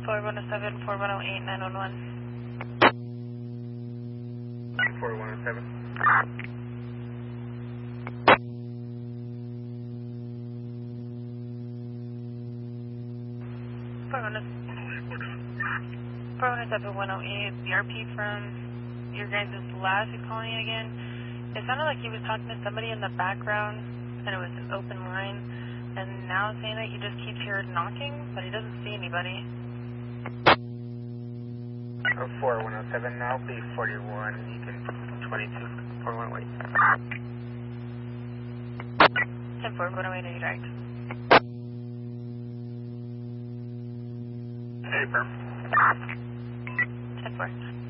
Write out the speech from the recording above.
4107, 4108, 911. 4107. 4107, 108, BRP from your guys' last is calling again. It sounded like he was talking to somebody in the background, and it was an open line, and now saying that he just keeps hearing knocking, but he doesn't see anybody. 4107, now be 41, you can 22, 4108. 10-4, 108, are you direct? Hey, firm. 10-4.